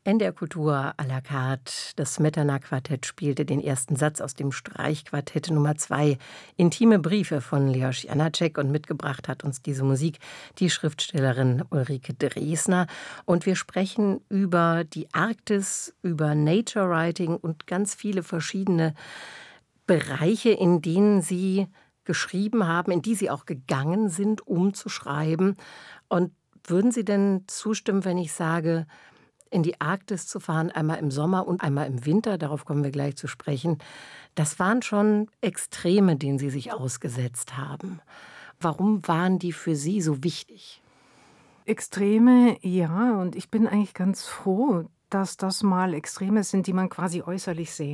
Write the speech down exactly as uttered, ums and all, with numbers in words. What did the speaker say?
N D R Kultur à la carte. Das Smetana-Quartett spielte den ersten Satz aus dem Streichquartett Nummer zwei. Intime Briefe von Leos Janáček, und mitgebracht hat uns diese Musik die Schriftstellerin Ulrike Dresner. Und wir sprechen über die Arktis, über Nature Writing und ganz viele verschiedene Bereiche, in denen Sie geschrieben haben, in die Sie auch gegangen sind, um zu schreiben. Und würden Sie denn zustimmen, wenn ich sage, in die Arktis zu fahren, einmal im Sommer und einmal im Winter, darauf kommen wir gleich zu sprechen, das waren schon Extreme, denen Sie sich ausgesetzt haben. Warum waren die für Sie so wichtig? Extreme, ja, und ich bin eigentlich ganz froh, dass das mal Extreme sind, die man quasi äußerlich sehen